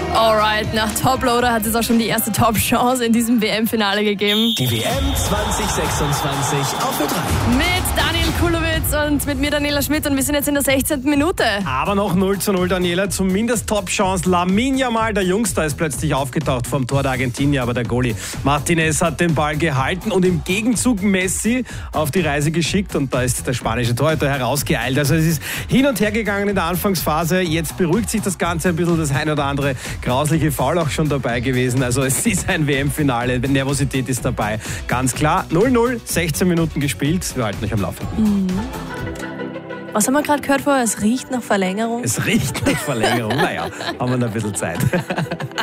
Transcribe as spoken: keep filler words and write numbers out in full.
Alright, nach Toploader hat es auch schon die erste Top-Chance in diesem W M-Finale gegeben. Die W M zwanzig sechsundzwanzig auf der drei. Mit Daniel Kulowitz und mit mir Daniela Schmidt und wir sind jetzt in der sechzehnten Minute. Aber noch null zu null, Daniela. Zumindest Top-Chance. Lamine Yamal, der Jungster, ist plötzlich aufgetaucht vom Tor der Argentinier. Aber der Goalie Martinez hat den Ball gehalten und im Gegenzug Messi auf die Reise geschickt. Und da ist der spanische Torhüter herausgeeilt. Also es ist hin und her gegangen in der Anfangsphase. Jetzt beruhigt sich das Ganze ein bisschen. Das ein oder andere grausliche Foul auch schon dabei gewesen. Also es ist ein W M-Finale. Nervosität ist dabei. Ganz klar. null null, sechzehn Minuten gespielt. Wir halten euch am Laufenden. Mhm. Was haben wir gerade gehört vorher? Es riecht nach Verlängerung. Es riecht nach Verlängerung. Naja, haben wir noch ein bisschen Zeit.